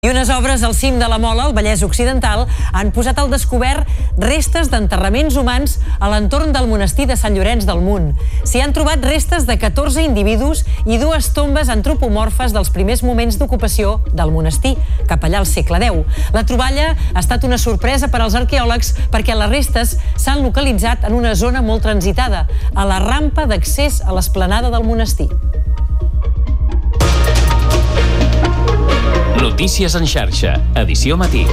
I unes obres al cim de la Mola, al Vallès Occidental, han posat al descobert restes d'enterraments humans a l'entorn del monestir de Sant Llorenç del Munt. S'hi han trobat restes de 14 individus i 2 tombes antropomorfes dels primers moments d'ocupació del monestir, cap allà al segle X. La troballa ha estat una sorpresa per als arqueòlegs perquè les restes s'han localitzat en una zona molt transitada, a la rampa d'accés a l'esplanada del monestir. Notícies en xarxa, edició matí.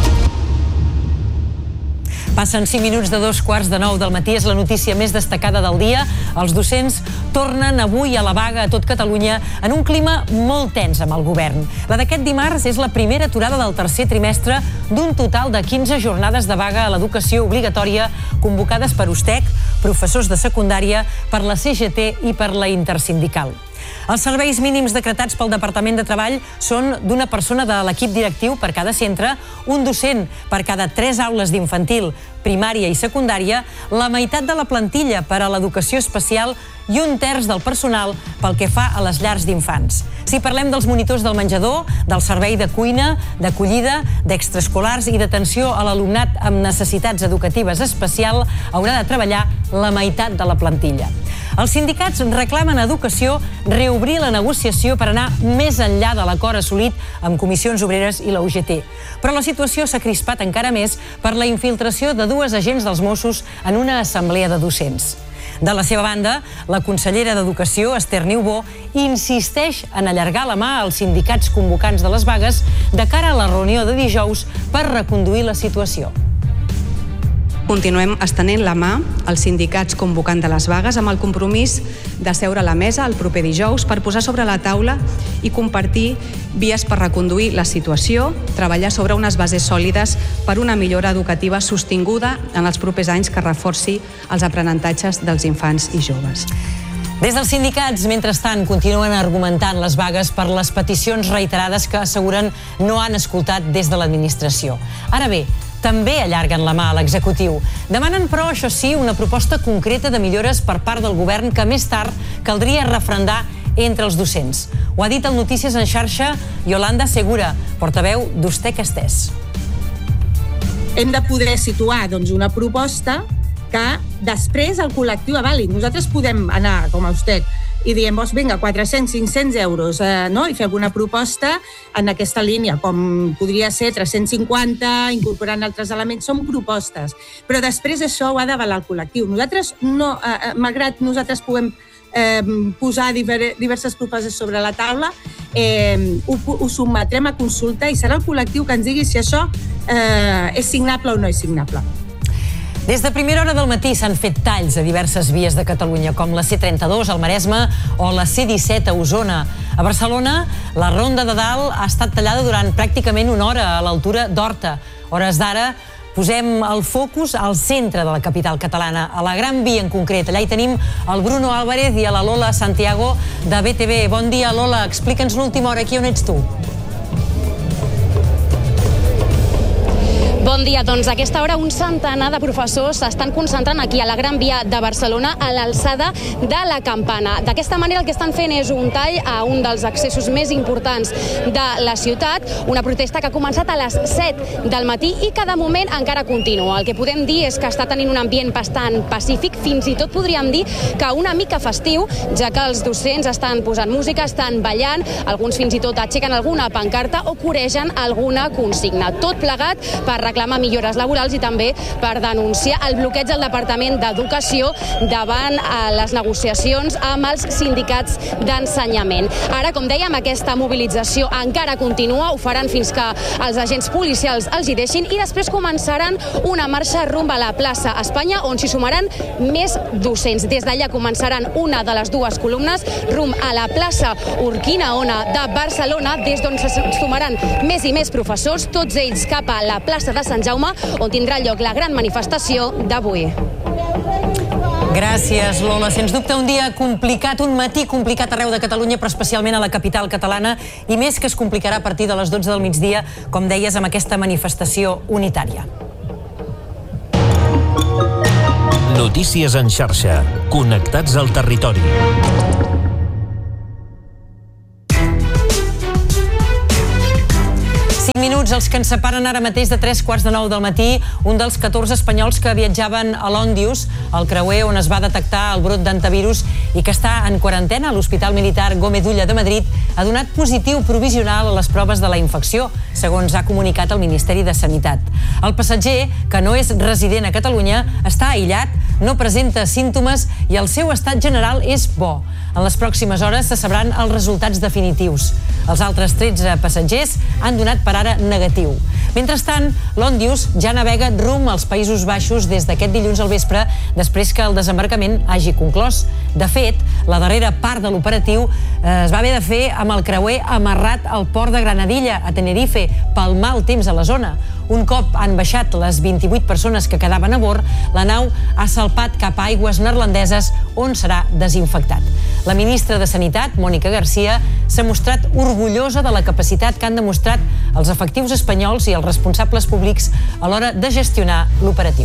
Passen 5 minuts de 2:15 del matí, és la notícia més destacada del dia. Els docents tornen avui a la vaga a tot Catalunya en un clima molt tens amb el govern. La d'aquest dimarts és la primera aturada del tercer trimestre d'un total de 15 jornades de vaga a l'educació obligatòria convocades per USTEC, professors de secundària, per la CGT i per la Intersindical. Els serveis mínims decretats pel Departament de Treball són d'una persona de l'equip directiu per cada centre, un docent per cada 3 aules d'infantil, primària i secundària, la meitat de la plantilla per a l'educació especial i 1/3 del personal pel que fa a les llars d'infants. Si parlem dels monitors del menjador, del servei de cuina, d'acollida, d'extraescolars i d'atenció a l'alumnat amb necessitats educatives especial, haurà de treballar la meitat de la plantilla. Els sindicats reclamen a Educació reobrir la negociació per anar més enllà de l'acord assolit amb Comissions Obreres i la UGT. Però la situació s'ha crispat encara més per la infiltració de 2 agents dels Mossos en una assemblea de docents. De la seva banda, la consellera d'Educació, Esther Niubó, insisteix en allargar la mà als sindicats convocants de les vagues de cara a la reunió de dijous per reconduir la situació. Continuem estenent la mà als sindicats convocants de les vagues amb el compromís de seure a la mesa el proper dijous per posar sobre la taula i compartir vies per reconduir la situació, treballar sobre unes bases sòlides per una millora educativa sostinguda en els propers anys que reforci els aprenentatges dels infants i joves. Des dels sindicats, mentrestant, continuen argumentant les vagues per les peticions reiterades que asseguren no han escoltat des de l'administració. Ara bé, també allarguen la mà a l'executiu. Demanen, però, això sí, una proposta concreta de millores per part del govern que més tard caldria referendar entre els docents. Ho ha dit al Notícies en xarxa Yolanda Segura, portaveu d'USTEC Estès. Hem de poder situar una proposta que després el col·lectiu avali. Nosaltres podem anar, com a USTEC, i diem, vinga, 400-500 euros, i fer alguna proposta en aquesta línia, com podria ser 350, incorporant altres elements, són propostes. Però després això ho ha d'avalar el col·lectiu. Nosaltres, malgrat nosaltres puguem posar diverses propostes sobre la taula, ho sotmetrem a consulta i serà el col·lectiu que ens digui si això és signable o no és signable. Des de primera hora del matí s'han fet talls a diverses vies de Catalunya, com la C32 al Maresme o la C17 a Osona. A Barcelona, la Ronda de Dalt ha estat tallada durant pràcticament una hora a l'altura d'Horta. Hores d'ara, posem el focus al centre de la capital catalana, a la Gran Via en concret. Allà hi tenim el Bruno Álvarez i a la Lola Santiago de BTV. Bon dia, Lola. Explica'ns l'última hora. Aquí on ets tu? Bon dia. Doncs a aquesta hora un centenar de professors s'estan concentrant aquí a la Gran Via de Barcelona a l'alçada de la Campana. D'aquesta manera el que estan fent és un tall a un dels accessos més importants de la ciutat, una protesta que ha començat a les 7 del matí i que de moment encara continua. El que podem dir és que està tenint un ambient bastant pacífic, fins i tot podríem dir que una mica festiu, ja que els docents estan posant música, estan ballant, alguns fins i tot aixequen alguna pancarta o coregen alguna consigna. Tot plegat per reclamar millores laborals i també per denunciar el bloqueig del Departament d'Educació davant les negociacions amb els sindicats d'ensenyament. Ara, com dèiem, aquesta mobilització encara continua, ho faran fins que els agents policials els hi deixin i després començaran una marxa rumb a la plaça Espanya on s'hi sumaran més docents. Des d'allà començaran una de les 2 columnes rumb a la plaça Urquinaona de Barcelona, des d'on se sumaran més i més professors, tots ells cap a la plaça de Sant Jaume, on tindrà lloc la gran manifestació d'avui. Gràcies, Lola. Sens dubte un dia complicat, un matí complicat arreu de Catalunya, però especialment a la capital catalana, i més que es complicarà a partir de les 12 del migdia, com deies, amb aquesta manifestació unitària. Notícies en xarxa. Connectats al territori. Minuts els que ens separen ara mateix de 3:15 del matí, un dels 14 espanyols que viatjaven a l'Òndius, el creuer on es va detectar el brot d'antivirus i que està en quarantena a l'Hospital Militar Gómez Ulla de Madrid, ha donat positiu provisional a les proves de la infecció, segons ha comunicat el Ministeri de Sanitat. El passatger, que no és resident a Catalunya, està aïllat, no presenta símptomes i el seu estat general és bo. En les pròximes hores se sabran els resultats definitius. Els altres 13 passatgers han donat per ara negatiu. Mentrestant, l'Òndius ja navega rumb als Països Baixos des d'aquest dilluns al vespre, després que el desembarcament hagi conclòs. De fet, la darrera part de l'operatiu es va haver de fer amb el creuer amarrat al port de Granadilla, a Tenerife, pel mal temps a la zona. Un cop han baixat les 28 persones que quedaven a bord, la nau ha salpat cap a aigües neerlandeses on serà desinfectat. La ministra de Sanitat, Mònica Garcia, s'ha mostrat orgullosa de la capacitat que han demostrat els efectius espanyols i els responsables públics a l'hora de gestionar l'operatiu.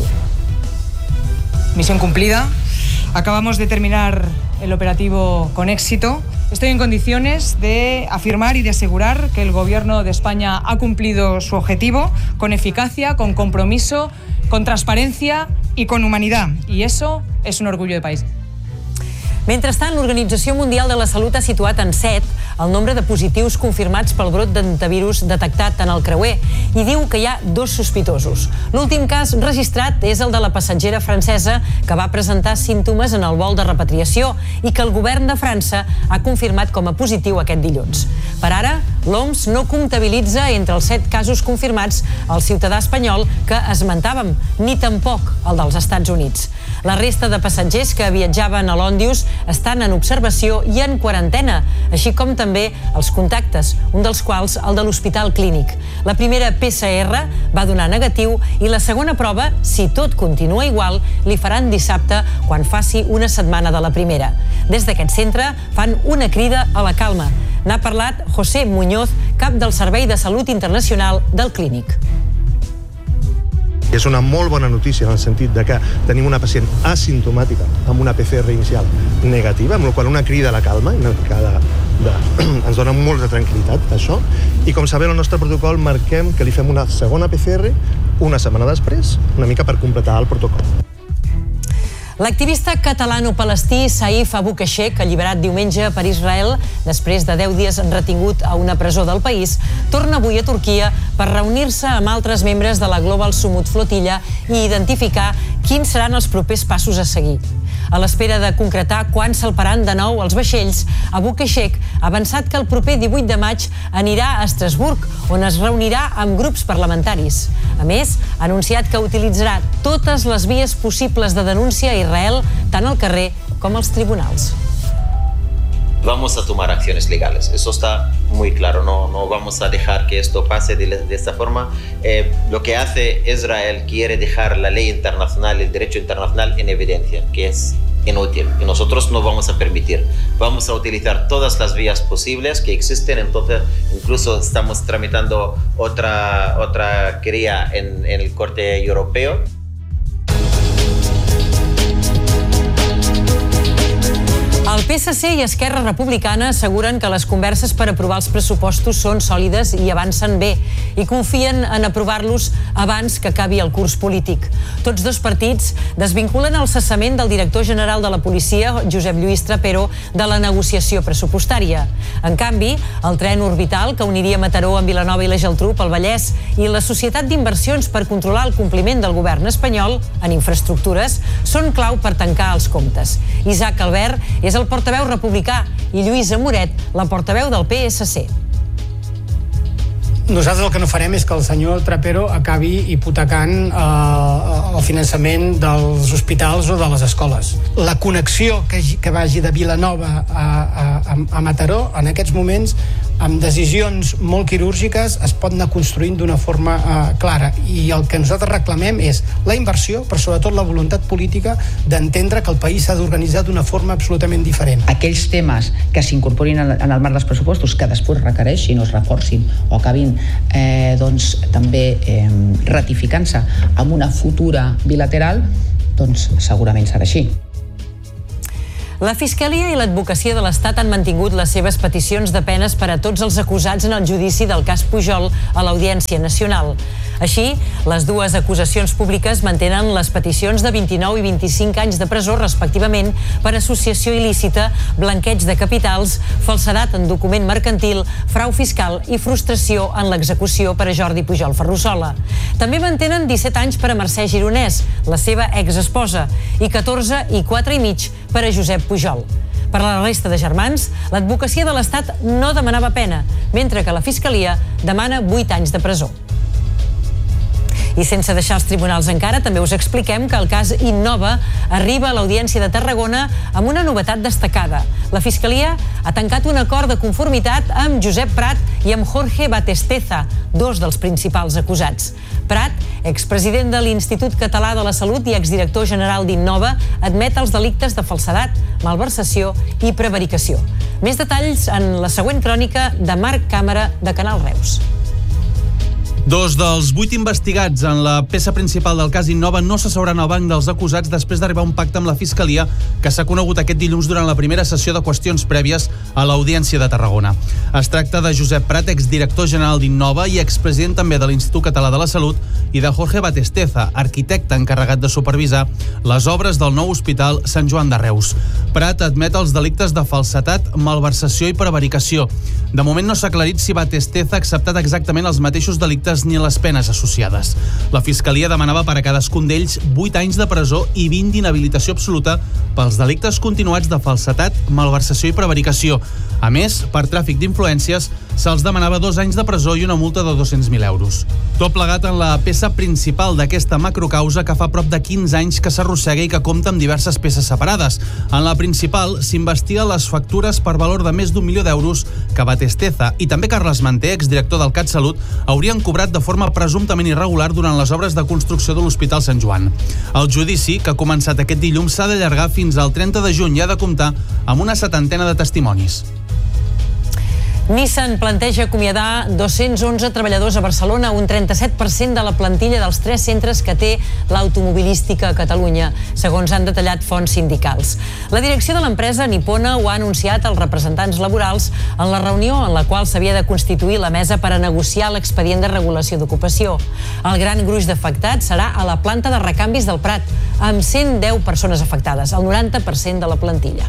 Misión cumplida. Acabamos de terminar el operativo con éxito. Estoy en condiciones de afirmar y de asegurar que el Gobierno de España ha cumplido su objetivo con eficacia, con compromiso, con transparencia y con humanidad. Y eso es un orgullo de país. Mentrestant, l'Organització Mundial de la Salut ha situat en 7 el nombre de positius confirmats pel brot d'antivirus detectat en el creuer i diu que hi ha 2 sospitosos. L'últim cas registrat és el de la passatgera francesa que va presentar símptomes en el vol de repatriació i que el govern de França ha confirmat com a positiu aquest dilluns. Per ara, l'OMS no comptabilitza entre els 7 casos confirmats el ciutadà espanyol que esmentàvem, ni tampoc el dels Estats Units. La resta de passatgers que viatjaven a l'Òndius estan en observació i en quarantena, així com també els contactes, un dels quals el de l'Hospital Clínic. La primera PCR va donar negatiu i la segona prova, si tot continua igual, li faran dissabte quan faci una setmana de la primera. Des d'aquest centre fan una crida a la calma. N'ha parlat José Muñoz, cap del Servei de Salut Internacional del Clínic. És una molt bona notícia en el sentit de que tenim una pacient asimptomàtica amb una PCR inicial negativa, amb la qual una crida a la calma, ens dona molt de tranquil·litat, això. I com sabeu, el nostre protocol marquem que li fem una segona PCR una setmana després, una mica per completar el protocol. L'activista catalano-palestí Saif Abu Kashek, alliberat diumenge per Israel després de 10 dies retingut a una presó del país, torna avui a Turquia per reunir-se amb altres membres de la Global Sumut Flotilla i identificar quins seran els propers passos a seguir. A l'espera de concretar quan salparan de nou els vaixells, Abu Kashek ha avançat que el proper 18 de maig anirà a Estrasburg, on es reunirà amb grups parlamentaris. A més, ha anunciat que utilitzarà totes les vies possibles de denúncia a Israel, tant al carrer com als tribunals. Vamos a tomar acciones legales, eso está muy claro, no vamos a dejar que esto pase de esta forma. Lo que hace Israel quiere dejar la ley internacional, el derecho internacional en evidencia, que es inútil y nosotros no vamos a permitir. Vamos a utilizar todas las vías posibles que existen, entonces incluso estamos tramitando otra querella en el Corte Europeo. El PSC i Esquerra Republicana asseguren que les converses per aprovar els pressupostos són sòlides i avancen bé i confien en aprovar-los abans que acabi el curs polític. Tots dos partits desvinculen el cessament del director general de la policia, Josep Lluís Trapero, de la negociació pressupostària. En canvi, el tren orbital que uniria Mataró amb Vilanova i la Geltrú pel Vallès i la Societat d'Inversions per controlar el compliment del govern espanyol en infraestructures són clau per tancar els comptes. Isaac Albert és el portaveu republicà i Lluïsa Moret, la portaveu del PSC. Nosaltres el que no farem és que el senyor Trapero acabi hipotecant el finançament dels hospitals o de les escoles. La connexió que vagi de Vilanova a Mataró, en aquests moments, amb decisions molt quirúrgiques, es pot anar construint d'una forma clara. I el que nosaltres reclamem és la inversió, però sobretot la voluntat política d'entendre que el país s'ha d'organitzar d'una forma absolutament diferent. Aquells temes que s'incorporin en el marc dels pressupostos que després requereixin o es reforcin o acabin també ratificant-se amb una futura bilateral, doncs segurament serà així. La Fiscalia i l'Advocacia de l'Estat han mantingut les seves peticions de penes per a tots els acusats en el judici del cas Pujol a l'Audiència Nacional. Així, les dues acusacions públiques mantenen les peticions de 29 i 25 anys de presó, respectivament, per associació il·lícita, blanqueig de capitals, falsedat en document mercantil, frau fiscal i frustració en l'execució per a Jordi Pujol Ferrusola. També mantenen 17 anys per a Mercè Gironès, la seva exesposa, i 14 i 4 i mig per a Josep Pujol. Per a la resta de germans, l'Advocacia de l'Estat no demanava pena, mentre que la Fiscalia demana 8 anys de presó. I sense deixar els tribunals encara, també us expliquem que el cas Innova arriba a l'Audiència de Tarragona amb una novetat destacada. La Fiscalia ha tancat un acord de conformitat amb Josep Prat i amb Jorge Batesteza, dos dels principals acusats. Prat, expresident de l'Institut Català de la Salut i exdirector general d'Innova, admet els delictes de falsedat, malversació i prevaricació. Més detalls en la següent crònica de Marc Càmera, de Canal Reus. 2 dels 8 investigats en la peça principal del cas Innova no s'asseuran al banc dels acusats després d'arribar a un pacte amb la Fiscalia que s'ha conegut aquest dilluns durant la primera sessió de qüestions prèvies a l'Audiència de Tarragona. Es tracta de Josep Prat, exdirector general d'Innova i expresident també de l'Institut Català de la Salut, i de Jorge Batesteza, arquitecte encarregat de supervisar les obres del nou Hospital Sant Joan de Reus. Prat admet els delictes de falsedat, malversació i prevaricació. De moment no s'ha aclarit si Batesteza ha acceptat exactament els mateixos delictes ni les penes associades. La Fiscalia demanava per a cadascun d'ells 8 anys de presó i 20 d'inhabilitació absoluta pels delictes continuats de falsedat, malversació i prevaricació. A més, per tràfic d'influències, se'ls demanava 2 anys de presó i una multa de 200.000 euros. Tot plegat en la peça principal d'aquesta macrocausa que fa prop de 15 anys que s'arrossega i que compta amb diverses peces separades. En la principal s'investiga les factures per valor de més d'1 milió d'euros que Batesteza i també Carles Manté, exdirector del CatSalut, haurien cobrat de forma presumptament irregular durant les obres de construcció de l'Hospital Sant Joan. El judici, que ha començat aquest dilluns, s'ha d'allargar fins al 30 de juny i ha de comptar amb una 70 de testimonis. Nissan planteja acomiadar 211 treballadors a Barcelona, un 37% de la plantilla dels 3 centres que té l'automobilística a Catalunya, segons han detallat fonts sindicals. La direcció de l'empresa nipona ho ha anunciat als representants laborals en la reunió en la qual s'havia de constituir la mesa per a negociar l'expedient de regulació d'ocupació. El gran gruix d'afectats serà a la planta de recanvis del Prat, amb 110 persones afectades, el 90% de la plantilla.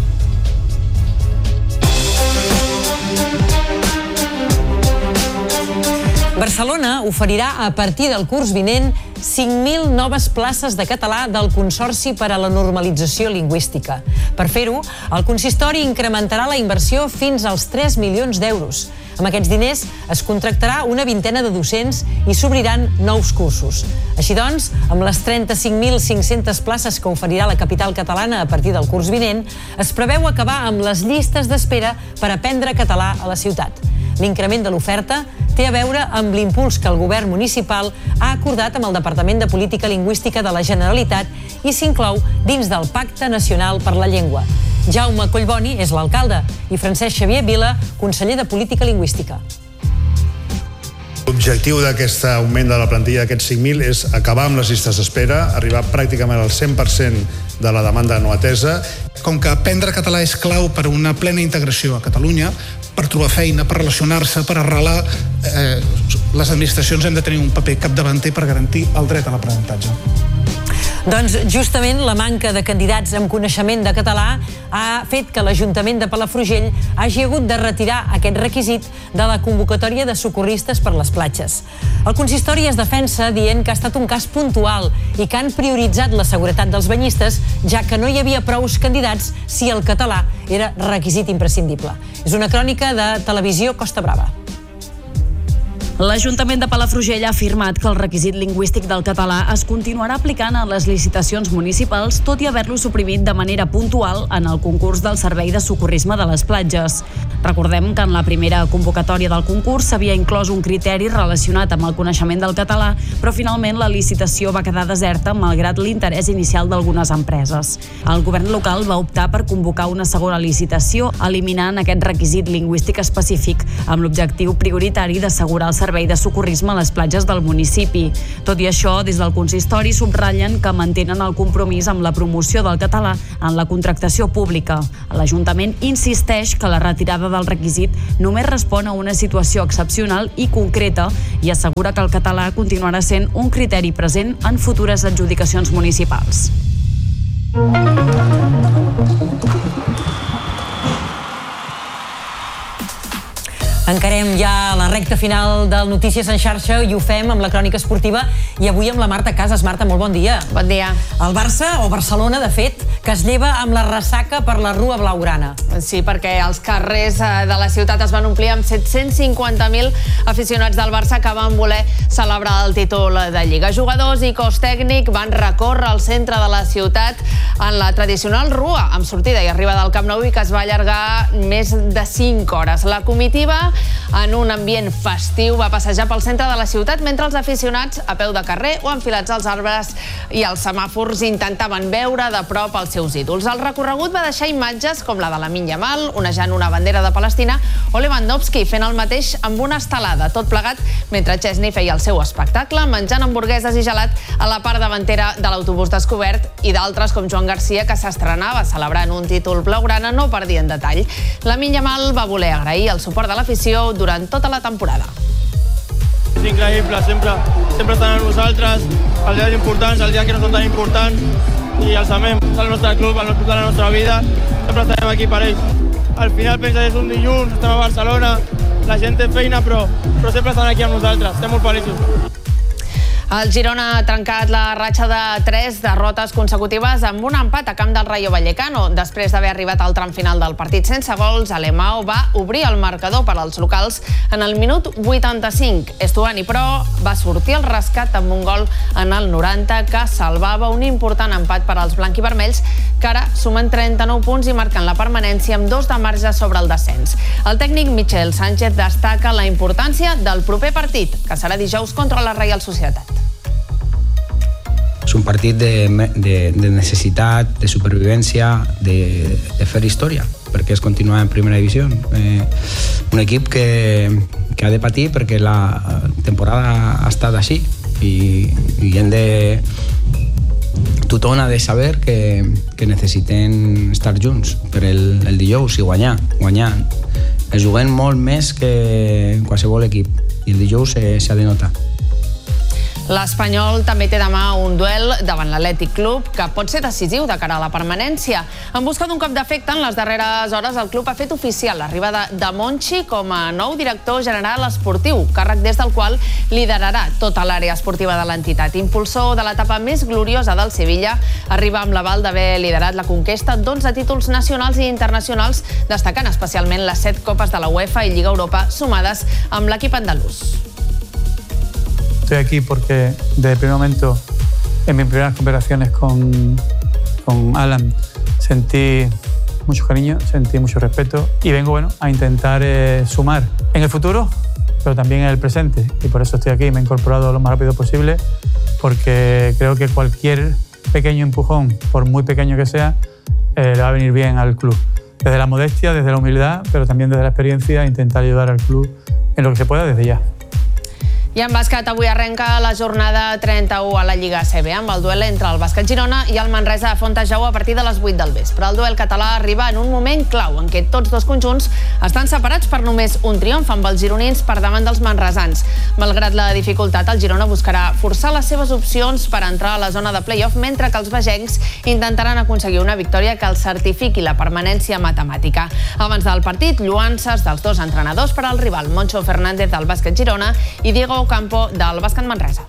Barcelona oferirà a partir del curs vinent 5.000 noves places de català del Consorci per a la Normalització Lingüística. Per fer-ho, el consistori incrementarà la inversió fins als 3 milions d'euros. Amb aquests diners es contractarà una vintena de docents i s'obriran nous cursos. Així doncs, amb les 35.500 places que oferirà la capital catalana a partir del curs vinent, es preveu acabar amb les llistes d'espera per aprendre català a la ciutat. L'increment de l'oferta té a veure amb l'impuls que el govern municipal ha acordat amb el Departament de Política Lingüística de la Generalitat i s'inclou dins del Pacte Nacional per la Llengua. Jaume Collboni és l'alcalde i Francesc Xavier Vila, conseller de Política Lingüística. L'objectiu d'aquest augment de la plantilla d'aquests 5.000 és acabar amb les llistes d'espera, arribar pràcticament al 100% de la demanda no atesa. Com que aprendre català és clau per a una plena integració a Catalunya, per trobar feina, per relacionar-se, per arrelar, les administracions hem de tenir un paper capdavanter per garantir el dret a l'aprenentatge. Doncs justament la manca de candidats amb coneixement de català ha fet que l'Ajuntament de Palafrugell hagi hagut de retirar aquest requisit de la convocatòria de socorristes per les platges. El consistori es defensa dient que ha estat un cas puntual i que han prioritzat la seguretat dels banyistes, ja que no hi havia prous candidats si el català era requisit imprescindible. És una crònica de Televisió Costa Brava. L'Ajuntament de Palafrugell ha afirmat que el requisit lingüístic del català es continuarà aplicant a les licitacions municipals, tot i haver-lo suprimit de manera puntual en el concurs del Servei de Socorrisme de les Platges. Recordem que en la primera convocatòria del concurs s'havia inclòs un criteri relacionat amb el coneixement del català, però finalment la licitació va quedar deserta malgrat l'interès inicial d'algunes empreses. El govern local va optar per convocar una segona licitació, eliminant aquest requisit lingüístic específic, amb l'objectiu prioritari d'assegurar el servei de socorrisme a les platges del municipi. Tot i això, des del consistori subratllen que mantenen el compromís amb la promoció del català en la contractació pública. L'Ajuntament insisteix que la retirada del requisit només respon a una situació excepcional i concreta i assegura que el català continuarà sent un criteri present en futures adjudicacions municipals. Encarem ja la recta final del Notícies en xarxa i ho fem amb la crònica esportiva i avui amb la Marta Casas. Marta, molt bon dia. Bon dia. El Barça, o Barcelona, de fet, que es lleva amb la ressaca per la Rua Blaugrana. Sí, perquè els carrers de la ciutat es van omplir amb 750.000 aficionats del Barça que van voler celebrar el títol de Lliga. Jugadors i cos tècnic van recórrer el centre de la ciutat en la tradicional Rua, amb sortida i arribada al Camp Nou i que es va allargar més de 5 hores. La comitiva, en un ambient festiu, va passejar pel centre de la ciutat mentre els aficionats a peu de carrer o enfilats als arbres i als semàfors intentaven veure de prop els seus ídols. El recorregut va deixar imatges com la de Lamine Yamal onejant una bandera de Palestina o Lewandowski fent el mateix amb una estelada, tot plegat mentre Chesney feia el seu espectacle menjant hamburgueses i gelat a la part davantera de l'autobús descobert, i d'altres com Joan Garcia, que s'estrenava celebrant un títol blaugrana, no perdien detall. Lamine Yamal va voler agrair el suport de l'afició durant tota la temporada. És increïble, sempre estan amb nosaltres, els dies importants, els dies que no són tan importants, i els amem. És el nostre club, el club de la nostra vida, sempre estarem aquí per ells. Al final pensa que és un dilluns, estem a Barcelona, la gent té feina, però sempre estan aquí amb nosaltres, estem molt feliços. El Girona ha trencat la ratxa de 3 derrotes consecutives amb un empat a camp del Rayo Vallecano. Després d'haver arribat al tram final del partit sense gols, Alemão va obrir el marcador per als locals en el minut 85. Estuani, però, va sortir al rescat amb un gol en el 90 que salvava un important empat per als blanquivermells, que ara sumen 39 punts i marquen la permanència amb 2 de marge sobre el descens. El tècnic Michel Sánchez destaca la importància del proper partit, que serà dijous contra la Reial Societat. És un partit de necessitat, de supervivència, de fer història, perquè és continuar en primera divisió. Un equip que ha de patir perquè la temporada ha estat així i hem de... Tothom ha de saber que necessitem estar junts per el dijous i guanyar. Es juguem molt més que qualsevol equip i el dijous s'ha de notar. L'Espanyol també té demà un duel davant l'Atlètic Club que pot ser decisiu de cara a la permanència. En busca d'un cop d'efecte, en les darreres hores el club ha fet oficial l'arribada de Monchi com a nou director general esportiu, càrrec des del qual liderarà tota l'àrea esportiva de l'entitat. Impulsor de l'etapa més gloriosa del Sevilla, arriba amb l'aval d'haver liderat la conquesta d'11 títols nacionals i internacionals, destacant especialment les 7 copes de la UEFA i Lliga Europa sumades amb l'equip andalús. Estoy aquí porque desde el primer momento, en mis primeras conversaciones con Alan, sentí mucho cariño, sentí mucho respeto y vengo a intentar sumar en el futuro, pero también en el presente. Y por eso estoy aquí, me he incorporado lo más rápido posible porque creo que cualquier pequeño empujón, por muy pequeño que sea, le va a venir bien al club. Desde la modestia, desde la humildad, pero también desde la experiencia, intentar ayudar al club en lo que se pueda desde ya. I en bàsquet, avui arrenca la jornada 31 a la Lliga ACB amb el duel entre el Bàsquet Girona i el Manresa de Fontejau a partir de les 8 del vespre. El duel català arriba en un moment clau en què tots dos conjunts estan separats per només un triomf, amb els gironins per davant dels manresans. Malgrat la dificultat, el Girona buscarà forçar les seves opcions per entrar a la zona de play-off, mentre que els bagencs intentaran aconseguir una victòria que els certifiqui la permanència matemàtica. Abans del partit, lluances dels dos entrenadors per al rival, Moncho Fernández del Bàsquet Girona i Diego Campo del Bàsquet Manresa.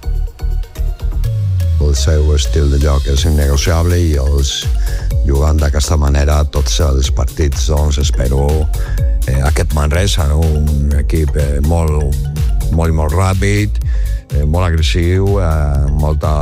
El seu estil de joc és innegociable i jugant d'aquesta manera tots els partits, doncs espero aquest Manresa, un equip molt ràpid, molt agressiu, amb molta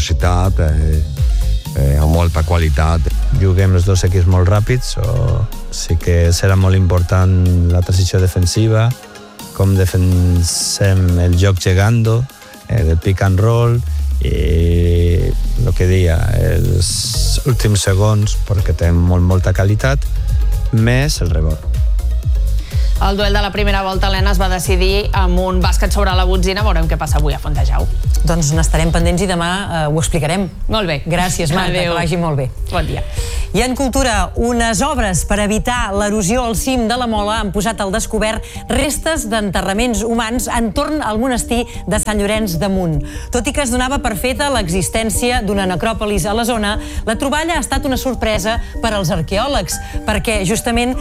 velocitat, amb molta qualitat. Juguem els dos equips molt ràpids, sí que serà molt important la transició defensiva, com defensem el joc llegando, el pick and roll, i el que deia, els últims segons, perquè té molta qualitat, més el rebot. El duel de la primera volta, Helena, es va decidir amb un bàsquet sobre la botzina. Veurem què passa avui a Fontejau. Doncs n'estarem pendents i demà ho explicarem. Molt bé. Gràcies, Marta, que vagi molt bé. Bon dia. I en cultura, unes obres per evitar l'erosió al cim de la Mola han posat al descobert restes d'enterraments humans entorn al monestir de Sant Llorenç de Munt. Tot i que es donava per feta l'existència d'una necròpolis a la zona, la troballa ha estat una sorpresa per als arqueòlegs, perquè justament